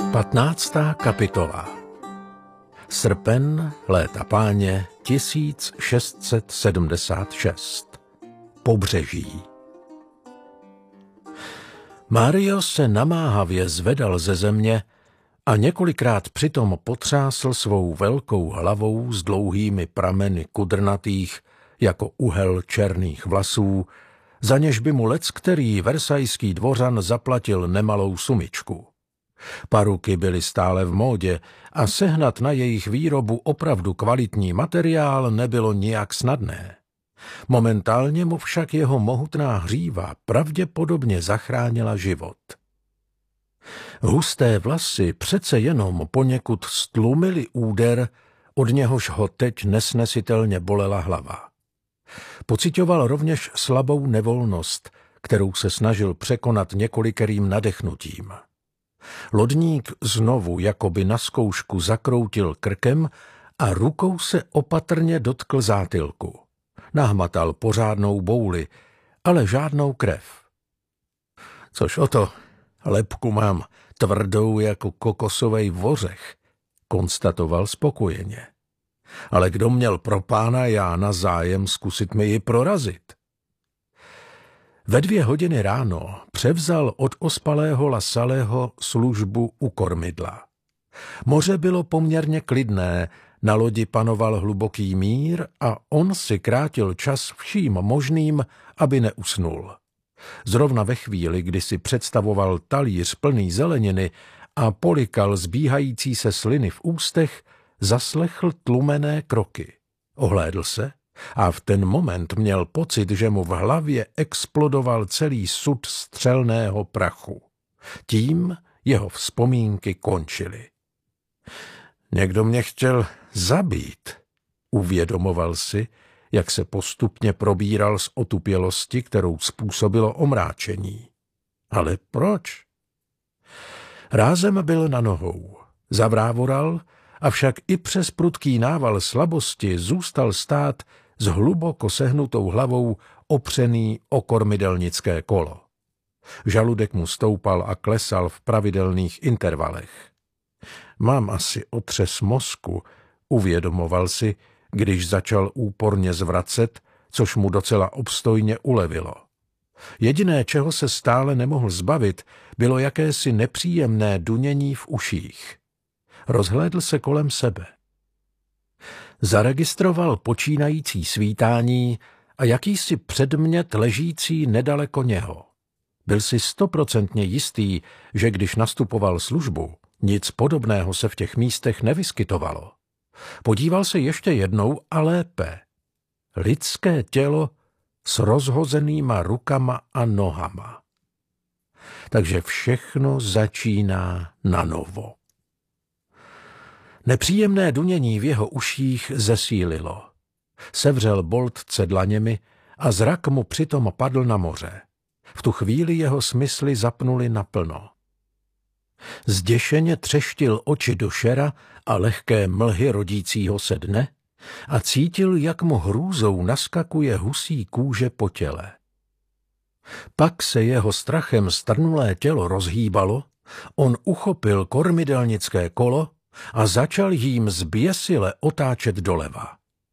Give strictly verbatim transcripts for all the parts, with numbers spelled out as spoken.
Patnáctá kapitola. Srpen léta páně tisíc šest set sedmdesát šest. Pobřeží. Mário se namáhavě zvedal ze země a několikrát přitom potřásl svou velkou hlavou s dlouhými prameny kudrnatých jako uhel černých vlasů, za něž by mu leckterý versajský dvořan zaplatil nemalou sumičku. Paruky byly stále v módě a sehnat na jejich výrobu opravdu kvalitní materiál nebylo nijak snadné. Momentálně mu však jeho mohutná hříva pravděpodobně zachránila život. Husté vlasy přece jenom poněkud stlumily úder, od něhož ho teď nesnesitelně bolela hlava. Pocitoval rovněž slabou nevolnost, kterou se snažil překonat několikerým nadechnutím. Lodník znovu jakoby na zkoušku zakroutil krkem a rukou se opatrně dotkl zátylku. Nahmatal pořádnou bouli, ale žádnou krev. Což o to, lebku mám tvrdou jako kokosovej vořech, konstatoval spokojeně. Ale kdo měl pro pána Jána zájem zkusit mi ji prorazit? Ve dvě hodiny ráno převzal od ospalého Lasalého službu u kormidla. Moře bylo poměrně klidné, na lodi panoval hluboký mír a on si krátil čas vším možným, aby neusnul. Zrovna ve chvíli, kdy si představoval talíř plný zeleniny a polikal zbíhající se sliny v ústech, zaslechl tlumené kroky. Ohlédl se a v ten moment měl pocit, že mu v hlavě explodoval celý sud střelného prachu. Tím jeho vzpomínky končily. Někdo mě chtěl zabít, uvědomoval si, jak se postupně probíral z otupělosti, kterou způsobilo omráčení. Ale proč? Rázem byl na nohou, zavrávoral, avšak i přes prudký nával slabosti zůstal stát s hluboko sehnutou hlavou opřený o kormidelnické kolo. Žaludek mu stoupal a klesal v pravidelných intervalech. Mám asi otřes mozku, uvědomoval si, když začal úporně zvracet, což mu docela obstojně ulevilo. Jediné, čeho se stále nemohl zbavit, bylo jakési nepříjemné dunění v uších. Rozhlédl se kolem sebe. Zaregistroval počínající svítání a jakýsi předmět ležící nedaleko něho. Byl si stoprocentně jistý, že když nastupoval službu, nic podobného se v těch místech nevyskytovalo. Podíval se ještě jednou a lépe. Lidské tělo s rozhozenýma rukama a nohama. Takže všechno začíná nanovo. Nepříjemné dunění v jeho uších zesílilo. Sevřel boltce dlaněmi a zrak mu přitom padl na moře. V tu chvíli jeho smysly zapnuly naplno. Zděšeně třeštil oči do šera a lehké mlhy rodícího se dne a cítil, jak mu hrůzou naskakuje husí kůže po těle. Pak se jeho strachem strnulé tělo rozhýbalo, on uchopil kormidelnické kolo a začal jím zběsile otáčet doleva.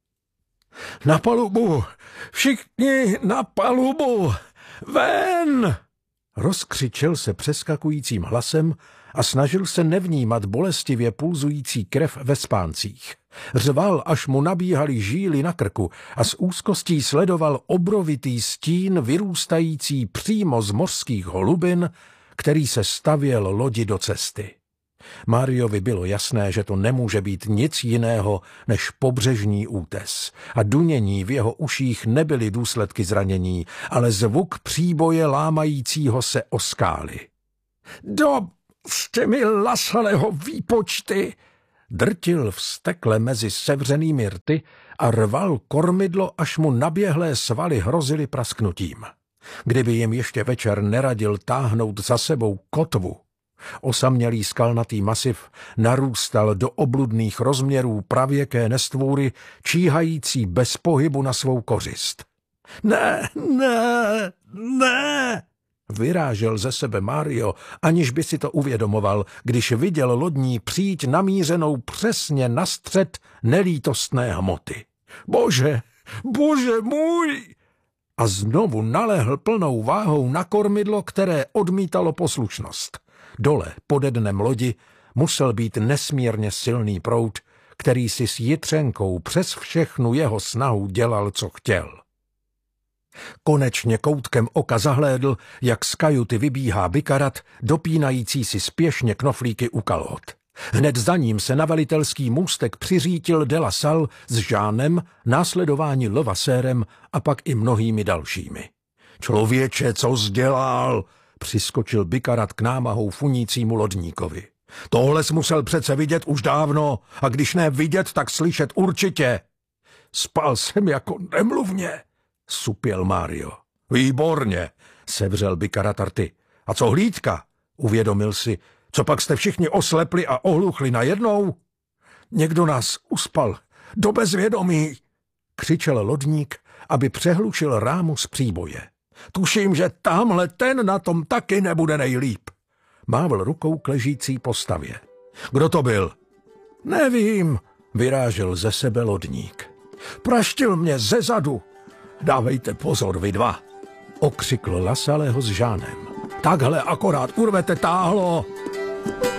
Na palubu! Všichni na palubu! Ven! Rozkřičel se přeskakujícím hlasem a snažil se nevnímat bolestivě pulzující krev ve spáncích. Řval, až mu nabíhaly žíly na krku a s úzkostí sledoval obrovitý stín vyrůstající přímo z mořských holubin, který se stavěl lodi do cesty. Máriovi bylo jasné, že to nemůže být nic jiného než pobřežní útes a dunění v jeho uších nebyly důsledky zranění, ale zvuk příboje lámajícího se o skály. Do s těmi Lasalého výpočty! Drtil vztekle mezi sevřenými rty a rval kormidlo, až mu naběhlé svaly hrozily prasknutím. Kdyby jim ještě večer neradil táhnout za sebou kotvu, osamělý skalnatý masiv narůstal do obludných rozměrů pravěké nestvůry, číhající bez pohybu na svou kořist. Ne, ne, ne, Vyrážel ze sebe Mário, aniž by si to uvědomoval, když viděl lodní příď namířenou přesně na střed nelítostné hmoty. Bože, bože můj! A znovu nalehl plnou váhou na kormidlo, které odmítalo poslušnost. Dole, pode dnem lodi, musel být nesmírně silný proud, který si s jitřenkou přes všechnu jeho snahu dělal, co chtěl. Konečně koutkem oka zahlédl, jak z kajuty vybíhá Bikarat, dopínající si spěšně knoflíky u kalhot. Hned za ním se na velitelský můstek přiřítil de la Salle s Jeanem, následování Levasérem a pak i mnohými dalšími. Člověče, co zdělal? Přiskočil Bikarat k námahou funícímu lodníkovi. Tohle jsi musel přece vidět už dávno, a když ne vidět, tak slyšet určitě. Spal jsem jako nemluvně, supěl Mário. Výborně, sevřel Bikarat rty. A co hlídka? Uvědomil si, co pak jste všichni oslepli a ohluchli najednou? Někdo nás uspal, do bezvědomí, křičel lodník, aby přehlušil rámu z příboje. Tuším, že tamhle ten na tom taky nebude nejlíp. Mávl rukou k ležící postavě. Kdo to byl? Nevím, vyrážel ze sebe lodník. Praštil mě ze zadu. Dávejte pozor, vy dva, okřikl La Salleho s Jeanem. Takhle akorát urvete táhlo.